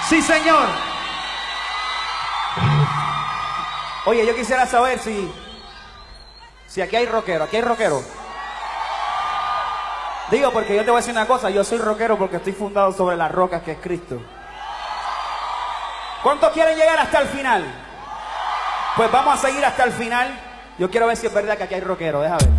Sí, señor. Oye, yo quisiera saber si aquí hay rockero. ¿Aquí hay rockero? Digo, porque yo te voy a decir una cosa. Yo soy rockero porque estoy fundado sobre las rocas que es Cristo. ¿Cuántos quieren llegar hasta el final? Pues vamos a seguir hasta el final. Yo quiero ver si es verdad que aquí hay rockero. Déjame ver.